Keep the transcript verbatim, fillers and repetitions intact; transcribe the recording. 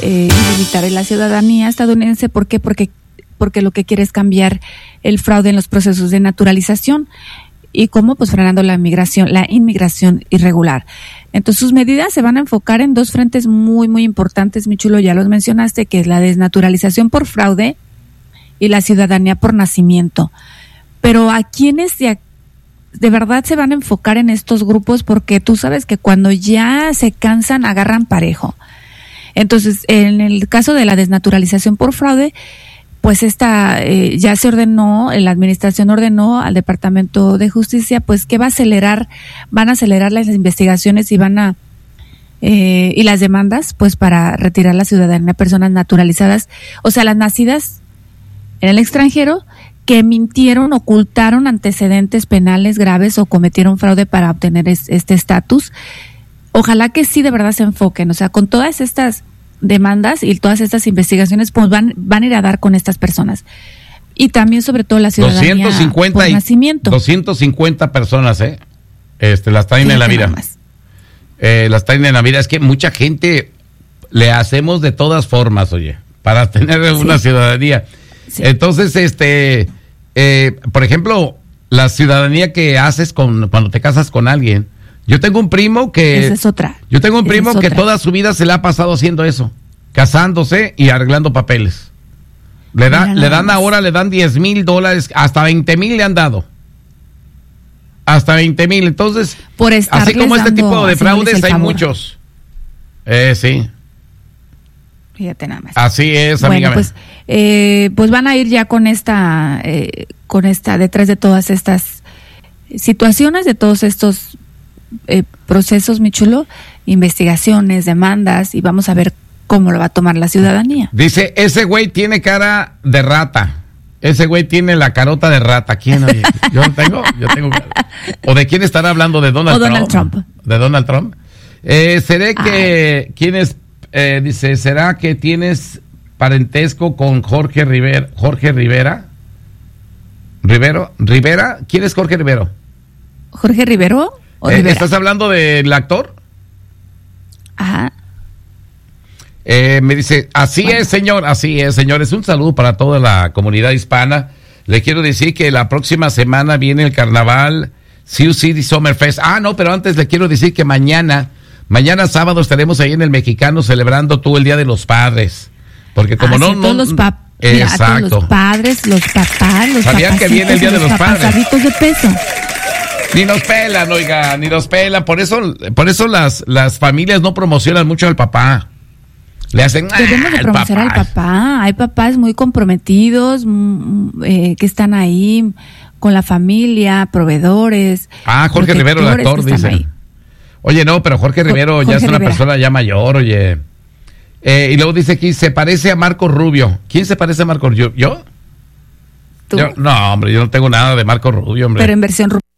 eh, limitar la ciudadanía estadounidense. ¿Por qué? Porque, porque lo que quiere es cambiar el fraude en los procesos de naturalización. ¿Y cómo? Pues frenando la inmigración, la inmigración irregular. Entonces sus medidas se van a enfocar en dos frentes muy, muy importantes, mi chulo, ya los mencionaste, que es la desnaturalización por fraude y la ciudadanía por nacimiento. Pero ¿a quiénes de, de verdad se van a enfocar en estos grupos? Porque tú sabes que cuando ya se cansan, agarran parejo. Entonces, en el caso de la desnaturalización por fraude, pues esta eh, ya se ordenó, la administración ordenó al Departamento de Justicia, pues que va a acelerar, van a acelerar las investigaciones y van a eh, y las demandas, pues para retirar la ciudadanía a personas naturalizadas, o sea, las nacidas en el extranjero que mintieron, ocultaron antecedentes penales graves o cometieron fraude para obtener es, este estatus. Ojalá que sí de verdad se enfoquen, o sea, con todas estas demandas y todas estas investigaciones pues van van a ir a dar con estas personas. Y también sobre todo la ciudadanía doscientos cincuenta por y, nacimiento. doscientos cincuenta personas, ¿eh? Este, las traen Fíjate en la vida. Eh, las traen en la vida. Es que mucha gente le hacemos de todas formas, oye, para tener sí. una ciudadanía. Sí. Entonces, este, eh, por ejemplo, la ciudadanía que haces con cuando te casas con alguien. Yo tengo un primo que... Esa es otra. Yo tengo un primo Esa es que otra. toda su vida se le ha pasado haciendo eso. Casándose y arreglando papeles. Le, da, le dan más. Ahora, le dan diez mil dólares, hasta veinte mil le han dado. Hasta veinte mil. Entonces, Por así como este dando, tipo de fraudes hay favor. muchos. Eh, sí. Fíjate nada más. Así es, amiga. Bueno, pues, eh, pues van a ir ya con esta, eh, con esta, detrás de todas estas situaciones, de todos estos eh, procesos, mi chulo, investigaciones, demandas, y vamos a ver cómo lo va a tomar la ciudadanía. Dice, ese güey tiene cara de rata. Ese güey tiene la carota de rata. ¿Quién? Oye? Yo no tengo, yo tengo. ¿O de quién estará hablando? ¿De Donald, o Donald Trump? Trump? ¿De Donald Trump? Eh, ¿Seré que, quién es, eh, dice, será que tienes parentesco con Jorge Rivera? ¿Jorge Rivera? ¿Rivero? ¿Rivera? ¿Quién es Jorge Rivero? ¿Jorge Rivero? ¿O Eh, Rivera? ¿Estás hablando del actor? Ajá. Eh, me dice, así bueno. es, señor, así es, señores. Un saludo para toda la comunidad hispana. Le quiero decir que la próxima semana viene el carnaval Sioux City Summer Fest. Ah, no, pero antes le quiero decir que mañana, mañana sábado estaremos ahí en el Mexicano celebrando todo el Día de los Padres. Porque como ah, no, sí, no, todos los pap- exacto. Mira, todos los padres, los papás, los ¿Sabían que viene el Día de los, los Padres? de peso. Ni nos pelan, oiga, ni nos pelan. Por eso, por eso las, las familias no promocionan mucho al papá. Le hacen ah, Debemos de promocionar al papá. Hay papás muy comprometidos, eh, que están ahí con la familia, proveedores. Ah, Jorge Rivero, el actor, dice. Ahí. Oye, no, pero Jorge Rivero Jorge ya es una Rivera. persona ya mayor, oye. Eh, y luego dice aquí, se parece a Marco Rubio. ¿Quién se parece a Marco Rubio? ¿Yo? ¿Tú? Yo, no, hombre, yo no tengo nada de Marco Rubio, hombre. Pero en versión Rubio.